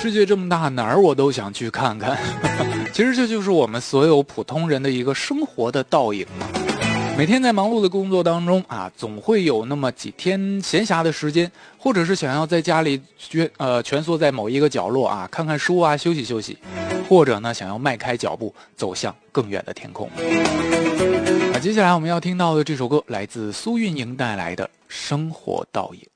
世界这么大，哪儿我都想去看看。其实这就是我们所有普通人的一个生活的倒影嘛。每天在忙碌的工作当中啊，总会有那么几天闲暇的时间，或者是想要在家里蜷缩在某一个角落啊，看看书啊，休息休息，或者呢想要迈开脚步走向更远的天空。接下来我们要听到的这首歌来自苏运莹带来的《生活倒影》。